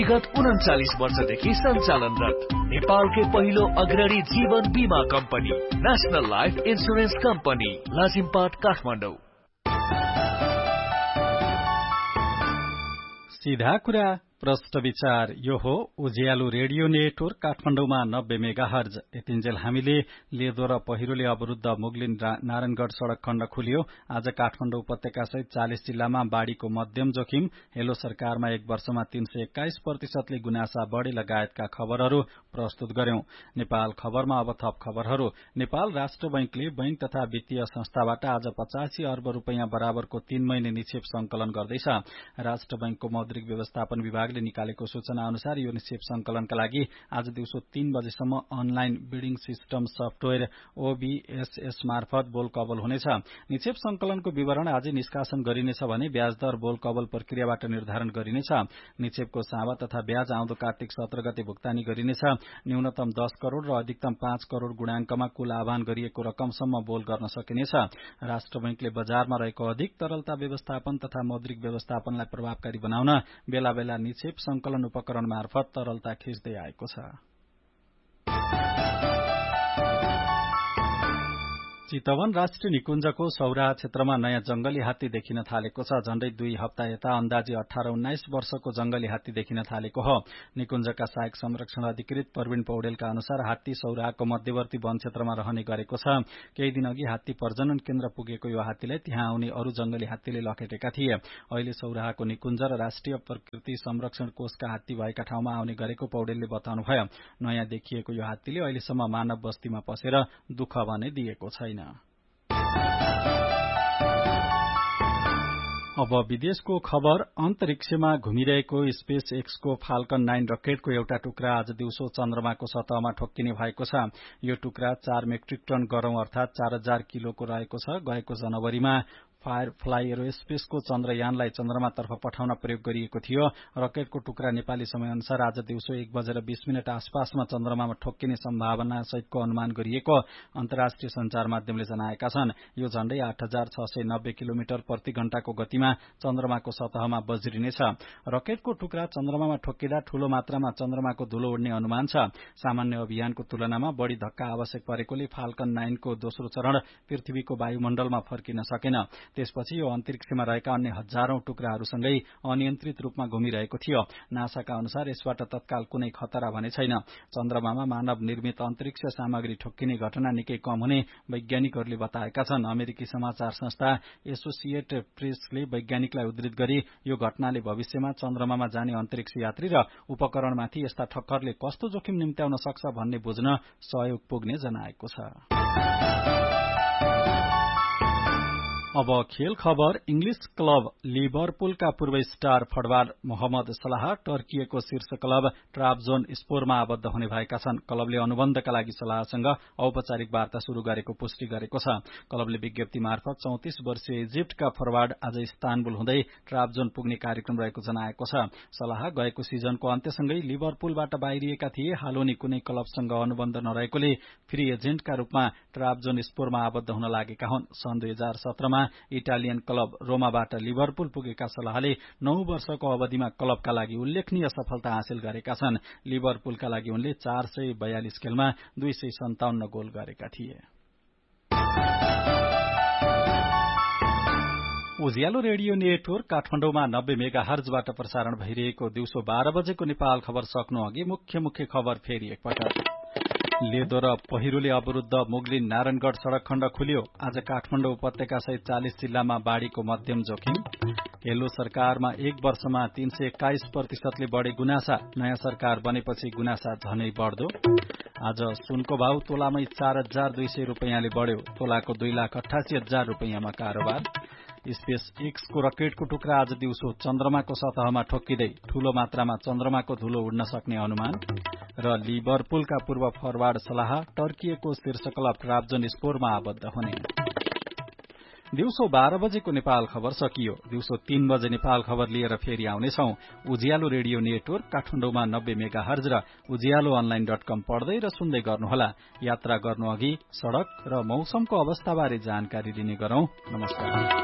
विगत 39 वर्षदेखि सञ्चालनरत नेपालकै पहिलो अग्रणी जीवन बीमा company national life insurance company Lazimpat Kathmandu. सीधा कुरा प्रश्न विचार यो हो उज्यालो रेडियो नेटवर्क काठमाडौँमा 90 मेगाहर्ज। यतिन्जेल हामीले लेदो र पहिरोले अवरुद्ध मुगलिन नारायणगढ़ सड़क खण्ड खुलियो। आज काठमाडौँ उपत्यका सहित 40 जिल्लामा बाढ़ीको मध्यम जोखिम। हेलो सरकारमा एक वर्षमा 321% ले गुनासा बढ़े लगायतका खबरहरू प्रस्तुत गर्यौं। नेपाल खबरमा अब थप खबरहरू। नेपाल राष्ट्र बैंकले बैंक तथा वित्तीय संस्थाबाट आज 85 अर्ब रुपैयाँ बराबरको 3 महिने निक्षेप संकलन गर्दैछ। राष्ट्र बैंकको मौद्रिक व्यवस्थापन विभागले निकालेको सूचना अनुसार यो निक्षेप संकलनका लागि आज दिउँसो 3 बजेसम्म online bidding system software OBSS मार्फत बोल कबल हुनेछ। निक्षेप संकलनको विवरण आजै निष्कासन गरिनेछ भने ब्याज दर बोल कबल प्रक्रियाबाट निर्धारण गरिनेछ। निक्षेपको सावा तथा ब्याज आउँदो कार्तिक 17 गते भुक्तानी गरिनेछ। न्यूनतम 10 करोड़ र अधिकतम 5 करोड़ गुणांकमा कुल आह्वान गरिएको रकमसम्म बोल गर्न सकिनेछ। राष्ट्र बैंकले बजारमा रहेको अधिक तरलता व्यवस्थापन तथा मौद्रिक व्यवस्थापनलाई प्रभावकारी बनाउन बेला बेला निक्षेप संकलन उपकरण मार्फत तरलता खिच्दै आएको छ। चितवन राष्ट्रिय निकुञ्जको सौराहा क्षेत्रमा नयाँ जंगली हात्ती देखिन थालेको छ। झण्डै 2 हप्ता यता अन्दाजी 18-19 वर्षको जंगली हात्ती देखिन थालेको हो। निकुञ्जका सहायक संरक्षण अधिकृत प्रवीण पौडेलका अनुसार हात्ती सौराहाको मध्यवर्ती वन क्षेत्रमा रहने गरेको छ। केही दिन अघि हात्ती प्रजनन केन्द्र पुगेको यो हात्तीलाई त्यहाँ आउने अरू जंगली हात्तीले लखेटेका थिए। अहिले सौराहाको निकुञ्ज र राष्ट्रिय प्रकृति संरक्षण कोषका हात्ती भएका ठाउँमा आउने गरेको पौडेलले बताउनुभयो। नयाँ देखिएको यो हात्तीले अहिलेसम्म मानव बस्तीमा पसेर दुःख भने दिएको छैन। अब विदेशको खबर। अन्तरिक्षमा घुमिरहेको स्पेस एक्सको फाल्कन 9 रकेटको एउटा टुक्रा आज दिउँसो चन्द्रमाको सतहमा ठोक्किने भएको छ। यो टुक्रा 4 मेट्रिक टन गरौं अर्थात 4000 किलोको रहेको छ। गएको जनवरीमा फायरफ्लाई एरोस्पेसको चन्द्रयानलाई चन्द्रमातर्फ पठाउन प्रयोग गरिएको थियो। रकेटको टुक्रा नेपाली समय अनुसार आज दिउँसो 1:20 आसपासमा चन्द्रमामा ठोक्किने सम्भावना सहितको अनुमान गरिएको अन्तर्राष्ट्रिय संचार माध्यमले जनाएका छन्। यो झण्डै 8690 किलोमिटर प्रति घण्टाको गतिमा चन्द्रमाको सतहमा बज्रिनेछ। रकेटको टुक्रा चन्द्रमामा ठोक्किँदा ठूलो मात्रामा चन्द्रमाको धुलो उड्ने अनुमान छ। सामान्य अभियानको तुलनामा बढ़ी धक्का आवश्यक परेकोले फाल्कन 9 को दोस्रो चरण पृथ्वीको वायुमण्डलमा फर्किन सकेन। त्यसपछि यो अन्तरिक्षमा रहेका अन्य हजारौं टुक्राहरूसँगै अनियन्त्रित रूपमा घुमिरहेको थियो। नासाका अनुसार यसबाट तत्काल कुनै खतरा भने छैन। चन्द्रमामा मानव निर्मित अन्तरिक्ष सामग्री ठोक्किने घटना निकै कम हुने वैज्ञानिकहरूले बताएका छन्। अमेरिकी समाचार संस्था एसोसिएटेड प्रेसले वैज्ञानिकलाई उद्धृत गरी यो घटनाले भविष्यमा चन्द्रमामा जाने अन्तरिक्ष यात्री र उपकरणमाथि यस्ता ठक्करले कस्तो जोखिम निम्त्याउन सक्छ भन्ने बुझ्न सहयोग पुग्ने जनाएको छ। अब खेल खबर। इंग्लिश क्लब लिभरपुलका पूर्व स्टार फुटबलर मोहम्मद सलाह टर्किएको शीर्ष क्लब ट्राब्जोन स्पोरमा आबद्ध हुने भएका छन्। क्लबले अनुबन्धका लागि सलाहसँग औपचारिक वार्ता शुरू गरेको पुष्टि गरेको छ। क्लबले विज्ञप्ति मार्फत 34 वर्षीय इजिप्टका फरवार्ड आज इस्तानबुल हुँदै ट्राब्जोन पुग्ने कार्यक्रम रहेको जनाएको छ। सलाह गएको सिजनको अन्त्यसँगै लिभरपुलबाट बाहिरिएका थिए। हाल उनी कुनै क्लबसँग अनुबन्ध नरहेकोले फ्री एजेन्टका रूपमा ट्राब्जोन स्पोरमा आबद्ध हुन लागेका हुन्। सन् 2017 मा इटालियन क्लब रोमाबाट लिभरपुल पुगेका सलाहले 9 वर्षको अवधिमा क्लबका लागि उल्लेखनीय सफलता हासिल गरेका छन्। लिभरपुलका लागि उनले 442 खेलमा 257 गोल गरेका थिए। उज्यालो रेडियो नेटवर्क काठमाडौँमा 90 मेगाहर्जबाट प्रसारण भइरहेको दिउँसो 12 बजेको नेपाल खबर सक्नु अघि मुख्य खबर फेरि एकपटक। लेदो र पहिरोले अवरुद्ध मुगलिन नारायणगढ़ सड़क खण्ड खुलियो। आज काठमाडौँ उपत्यका सहित 40 जिल्लामा बाढ़ीको मध्यम जोखिम। हेलो सरकारमा एक वर्षमा 321% ले बढ़े गुनासा। नयाँ सरकार बनेपछि गुनासा झनै बढ्दो। आज सुनको भाव तोलामै 4200 रुपैयाँले बढ़्यो। तोलाको 2,88,000 रुपैयाँमा कारोबार। स्पेस एक्सको रकेटको टुक्रा आज दिउँसो चन्द्रमाको सतहमा ठोक्किँदै ठूलो मात्रामा चन्द्रमाको धुलो उड्न सक्ने अनुमान। र लिभरपुलका पूर्व फरवार्ड सलाह टर्किएको शीर्ष क्लब ट्राब्जोन स्पोरमा आबद्ध हुने। दिउँसो 12 बजेको नेपाल खबर सकियो। दिउँसो 3 बजे नेपाल खबर लिएर फेरि आउनेछौं। उज्यालो रेडियो नेटवर्क काठमाडौँमा 90 मेगाहर्ज र ujialoonline.com पढ्दै र सुन्दै गर्नुहोला। यात्रा गर्नु अघि सड़क र मौसमको अवस्थाबारे जानकारी लिने गरौं। नमस्कार।